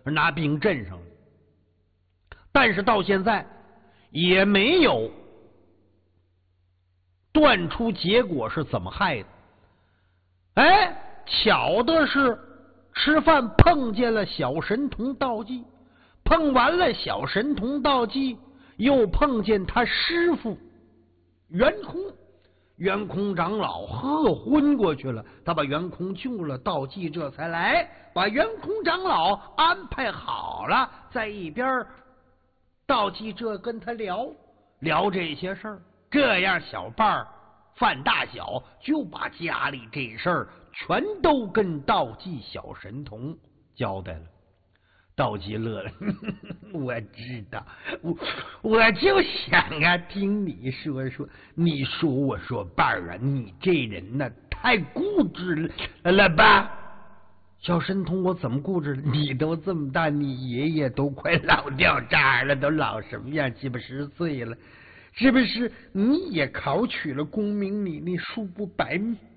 拿兵镇上了。但是到现在也没有断出结果是怎么害的。哎，巧的是吃饭碰见了小神童道济，碰完了小神童道济，又碰见他师傅袁空。袁空长老昏过去了，他把袁空救了，道济这才来把袁空长老安排好了，在一边道济这跟他聊这些事儿。这样小伴儿范大小就把家里这事儿全都跟道济小神童交代了。道济乐了，我知道，我就想啊，听你说说。你说我说伴儿啊，你这人呢太固执了吧？小神童，我怎么固执了？你都这么大，你爷爷都快老掉渣了，都老什么样？70岁了，是不是？你也考取了功名，你书不白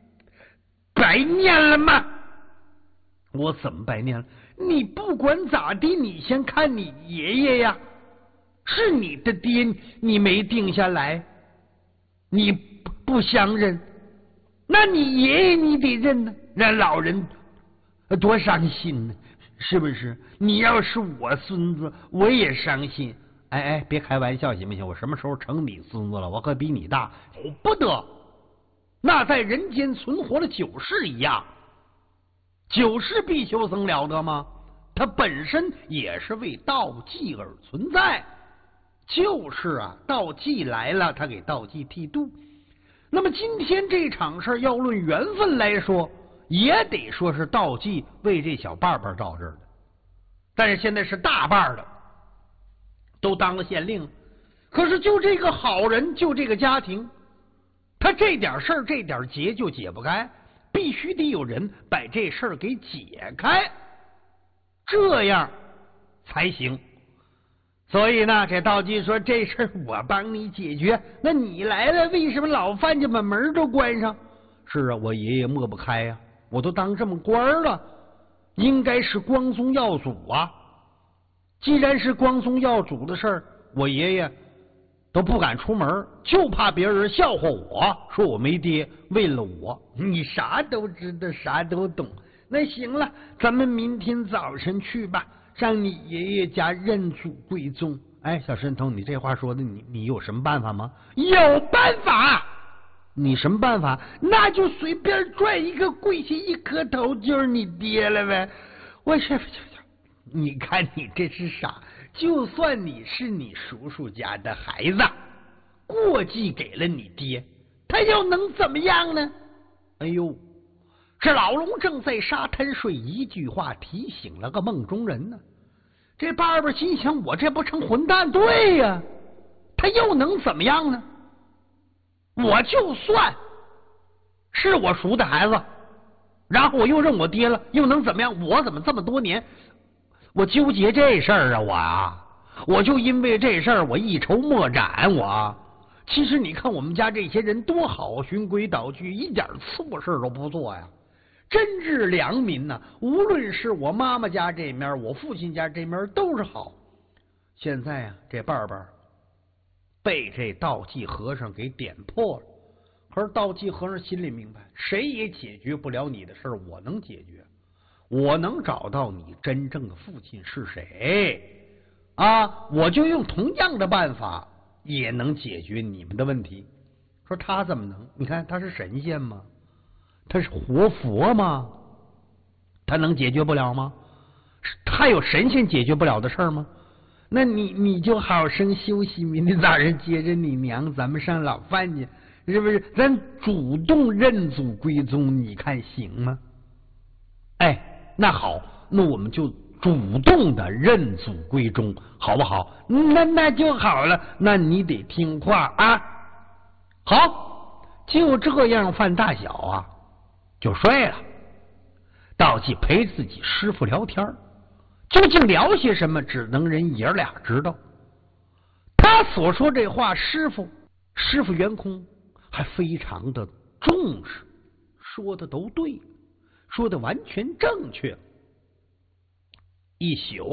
念了吗？我怎么白念了？你不管咋地，你先看你爷爷呀，是你的爹，你没定下来，你不相认，那你爷爷你得认呢，那老人多伤心呢，是不是？你要是我孙子，我也伤心。哎，别开玩笑行不行？我什么时候成你孙子了？我可比你大，不得。那在人间存活了9世一样。9世必修僧了得吗？他本身也是为道济而存在，就是啊，道济来了，他给道济剃度。那么今天这场事要论缘分来说，也得说是道济为这小伴伴到这儿的。但是现在是大伴了，都当了县令了。可是就这个好人，就这个家庭，他这点事儿这点结就解不开，必须得有人把这事儿给解开，这样才行。所以呢，这道济说这事儿我帮你解决。那你来了，为什么老范家把门都关上？是啊，我爷爷抹不开呀，我都当这么官了，应该是光宗耀祖啊。既然是光宗耀祖的事儿，我爷爷都不敢出门，就怕别人笑话我，说我没爹。为了我，你啥都知道，啥都懂。那行了，咱们明天早晨去吧，上你爷爷家认祖归宗。哎，小神童，你这话说的，你有什么办法吗？有办法。你什么办法？那就随便拽一个跪下一磕头，就是你爹了呗。我去，你看你这是傻。就算你是你叔叔家的孩子，过继给了你爹，他又能怎么样呢？哎呦，这老龙正在沙滩睡，一句话提醒了个梦中人呢。这爸爸心想，我这不成混蛋？对呀，他又能怎么样呢？我就算是我叔的孩子，然后我又认我爹了，又能怎么样？我怎么这么多年我纠结这事儿啊？我就因为这事儿我一筹莫展。其实你看我们家这些人多好，循规蹈矩，一点错事都不做呀，真是良民呐。无论是我妈妈家这面，我父亲家这面都是好。现在啊，这伴伴被这道济和尚给点破了。可是道济和尚心里明白，谁也解决不了你的事儿，我能解决。我能找到你真正的父亲是谁啊？我就用同样的办法也能解决你们的问题。说他怎么能？你看他是神仙吗？他是活佛吗？他能解决不了吗？他有神仙解决不了的事儿吗？那你就好生休息，明天早上接着你娘，咱们上老范去，是不是？咱主动认祖归宗，你看行吗？哎，那好，那我们就主动的认祖归宗，好不好？那就好了。那你得听话啊。好，就这样，范大小啊就睡了。道济陪自己师傅聊天，究竟聊些什么，只能人爷俩知道。他所说这话，师傅圆空还非常的重视，说的都对，说的完全正确。一宿